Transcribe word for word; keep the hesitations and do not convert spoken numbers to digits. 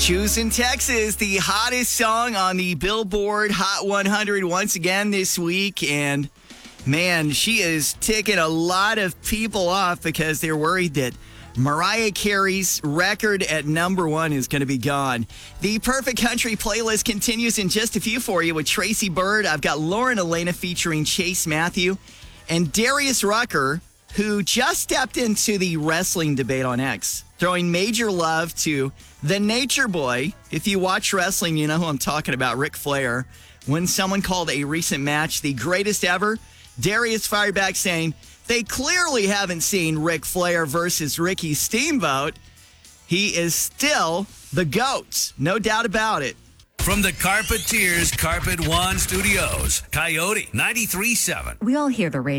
Choosing Texas, the hottest song on the Billboard Hot one hundred once again this week. And man, she is ticking a lot of people off because they're worried that Mariah Carey's record at number one is going to be gone. The Perfect Country playlist continues in just a few for you with Tracy Byrd. I've got Lauren Elena featuring Chase Matthew and Darius Rucker, who just stepped into the wrestling debate on X, throwing major love to the Nature Boy. If you watch wrestling, you know who I'm talking about, Ric Flair. When someone called a recent match the greatest ever, Darius fired back saying they clearly haven't seen Ric Flair versus Ricky Steamboat. He is still the GOAT, no doubt about it. From the Carpeteers Carpet One Studios, Coyote ninety-three point seven. We all hear the radio.